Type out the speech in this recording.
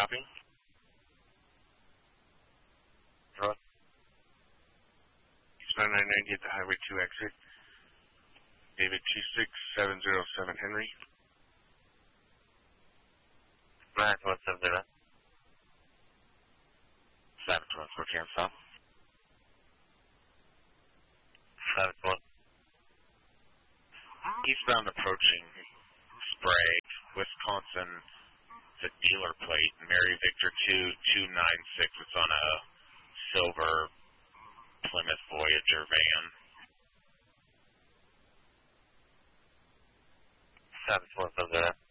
copy. North. Eastbound 990 at the Highway 2 exit. David 26707 Henry. Right, what's up there? 712, cancel. 712. Eastbound approaching Sprague, Wisconsin, the dealer plate, Mary Victor 2296. It's on a silver Plymouth Voyager van. 712 there.